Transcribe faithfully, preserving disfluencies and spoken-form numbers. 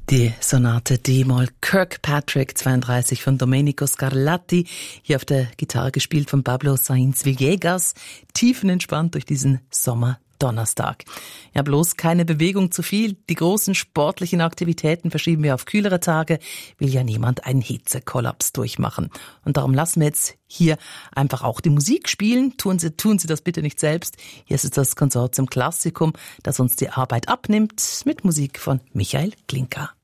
Die Sonate D-Moll Kirkpatrick zweiunddreißig von Domenico Scarlatti, hier auf der Gitarre gespielt von Pablo Sainz Villegas, tiefenentspannt durch diesen Sommerdonnerstag. Ja, bloß keine Bewegung zu viel. Die großen sportlichen Aktivitäten verschieben wir auf kühlere Tage, will ja niemand einen Hitzekollaps durchmachen. Und darum lassen wir jetzt hier einfach auch die Musik spielen. Tun Sie, tun Sie das bitte nicht selbst. Hier ist das Konsortium Classicum, das uns die Arbeit abnimmt, mit Musik von Michael Glinka.